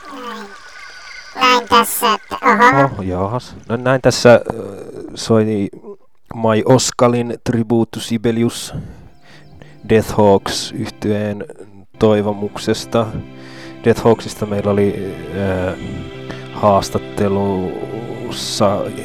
Näin tässä, että oho. Jaahas. No näin tässä soi My Oskalin Tribute to Sibelius Deathhawks -yhtyeen toivomuksesta. Deathhawksista meillä oli haastattelussa